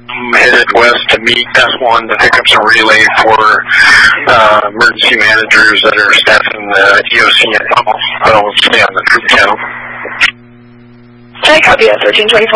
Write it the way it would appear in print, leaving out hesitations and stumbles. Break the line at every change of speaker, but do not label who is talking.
headed west to meet S1 to pick up some relay for emergency managers that are staffing the EOC at Hummel. I'll stay on the troop channel.
Can I copy that 1324?